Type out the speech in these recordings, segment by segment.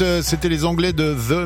c'était les Anglais de The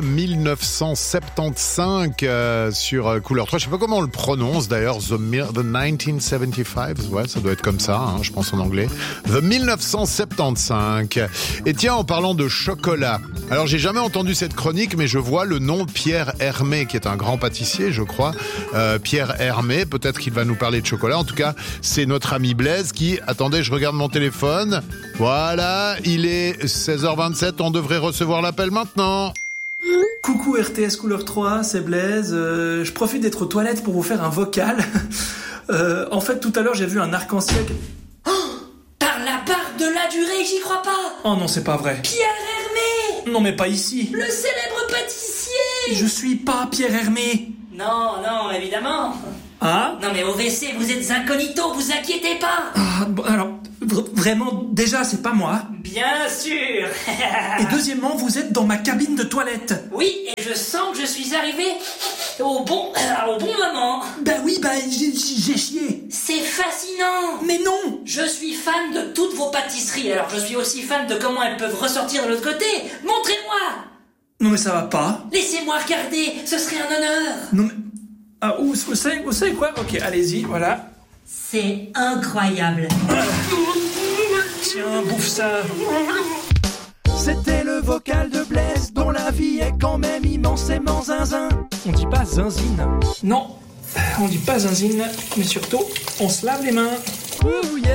1975 sur Couleur 3. Je sais pas comment on le prononce d'ailleurs, The 1975. Ouais, ça doit être comme ça, je pense en anglais. The 1975. Et tiens, en parlant de chocolat, alors j'ai jamais entendu cette chronique, mais je vois le nom Pierre Hermé, qui est un grand pâtissier, je crois. Pierre Hermé, peut-être qu'il va nous parler de chocolat. En tout cas, c'est notre ami Blaise qui... Attendez, je regarde mon téléphone. Voilà, il est 16h27, on devrait recevoir l'appel maintenant. Coucou RTS Couleur 3, c'est Blaise. Je profite d'être aux toilettes pour vous faire un vocal. En fait, tout à l'heure, j'ai vu un arc-en-ciel... Par la barre de la durée, j'y crois pas. Oh non, c'est pas vrai. Pierre Hermé. Non, mais pas ici. Le célèbre pâtissier. Je suis pas Pierre Hermé. Non, évidemment. Ah? Non mais au WC, vous êtes incognito, vous inquiétez pas. Ah, bon, alors, vraiment, déjà, c'est pas moi. Bien sûr. Et deuxièmement, vous êtes dans ma cabine de toilette. Oui, et je sens que je suis arrivé au bon moment. Oui, j'ai chié. C'est fascinant. Mais non. Je suis fan de toutes vos pâtisseries, alors je suis aussi fan de comment elles peuvent ressortir de l'autre côté. Montrez-moi. Non mais ça va pas. Laissez-moi regarder, ce serait un honneur. Non mais... Ah, vous savez quoi? Ok, allez-y, voilà. C'est incroyable. Tiens, bouffe ça. C'était le vocal de Blaise, dont la vie est quand même immensément zinzin. On dit pas zinzine. Non, on dit pas zinzine, mais surtout, on se lave les mains. Ouh, yeah.